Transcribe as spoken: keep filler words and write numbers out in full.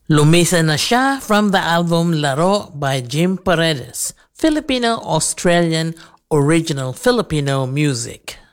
Lumisa na siya from the album Laro by Jim Paredes, Filipino-Australian original Filipino music.